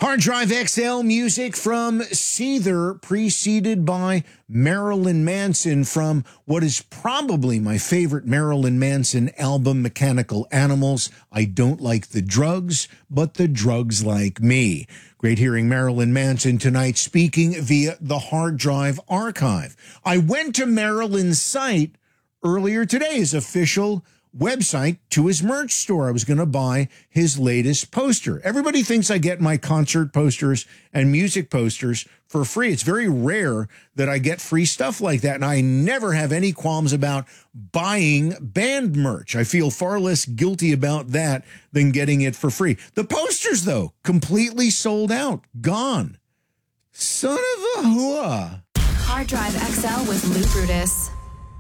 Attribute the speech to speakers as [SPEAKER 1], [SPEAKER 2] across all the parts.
[SPEAKER 1] Hard Drive XL music from Seether, preceded by Marilyn Manson from what is probably my favorite Marilyn Manson album, Mechanical Animals. I don't like the drugs, but the drugs like me. Great hearing Marilyn Manson tonight speaking via the Hard Drive archive. I went to Marilyn's site earlier today, his official website, to his merch store. I was going to buy his latest poster. Everybody thinks I get my concert posters and music posters for free. It's very rare that I get free stuff like that, and I never have any qualms about buying band merch. I feel far less guilty about that than getting it for free. The posters, though, completely sold out. Gone. Son of a hooah.
[SPEAKER 2] Hard Drive XL with Lou Brutus.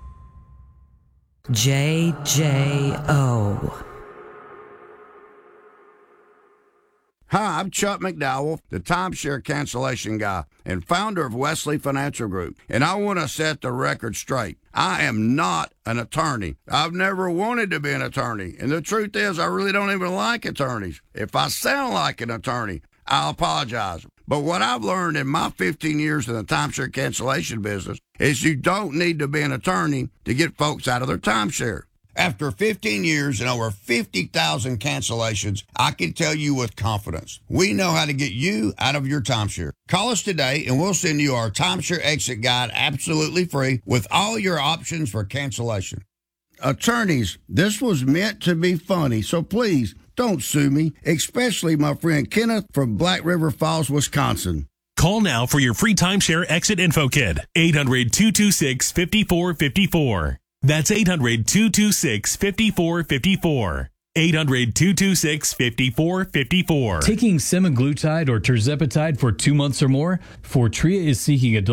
[SPEAKER 3] JJO.
[SPEAKER 4] Hi, I'm Chuck McDowell, the timeshare cancellation guy and founder of Wesley Financial Group, and I want to set the record straight. I am not an attorney. I've never wanted to be an attorney, and the truth is I really don't even like attorneys. If I sound like an attorney, I'll apologize. But what I've learned in my 15 years in the timeshare cancellation business is you don't need to be an attorney to get folks out of their timeshare. After 15 years and over 50,000 cancellations, I can tell you with confidence, we know how to get you out of your timeshare. Call us today and we'll send you our timeshare exit guide absolutely free with all your options for cancellation. Attorneys, this was meant to be funny, so please don't sue me, especially my friend Kenneth from Black River Falls, Wisconsin.
[SPEAKER 5] Call now for your free timeshare exit info kit. 800-226-5454. That's 800-226-5454. 800-226-5454.
[SPEAKER 6] Taking semaglutide or tirzepatide for 2 months or more, Fortrea is seeking adult